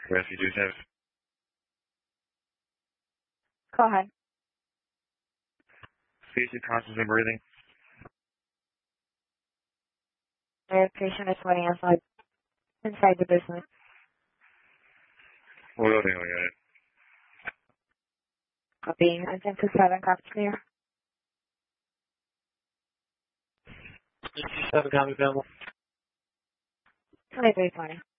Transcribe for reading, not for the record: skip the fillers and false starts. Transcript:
Rescue 27. Go ahead. Patient conscious and breathing. The patient is waiting inside the business. What building are we at? Copy. 927, copy clear. 7 copy available. 2320.